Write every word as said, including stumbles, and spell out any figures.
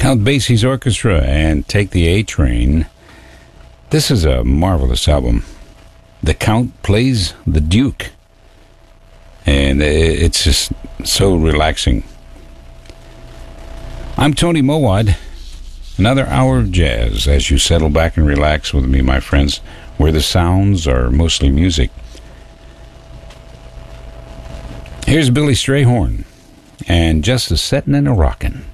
Count Basie's Orchestra and Take the A Train. This is a marvelous album. The Count plays the Duke, and it's just so relaxing. I'm Tony Mowat. Another hour of jazz as you settle back and relax with me, my friends, where the sounds are mostly music. Here's Billy Strayhorn and Just a Settin' and a Rockin'.